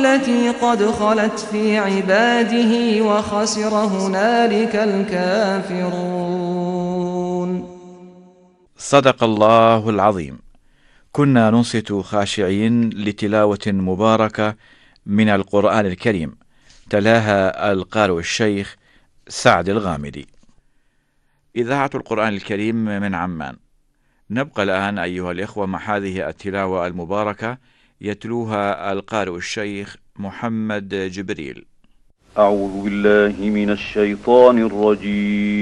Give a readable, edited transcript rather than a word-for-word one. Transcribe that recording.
التي قد خلت في عباده وخسر هنالك الكافرون. صدق الله العظيم. كنا ننصت خاشعين لتلاوة مباركة من القرآن الكريم، تلاها القارئ الشيخ سعد الغامدي. إذاعة القرآن الكريم من عمان. نبقى الآن أيها الإخوة مع هذه التلاوة المباركة يتلوها القارئ الشيخ محمد جبريل. أعوذ بالله من الشيطان الرجيم.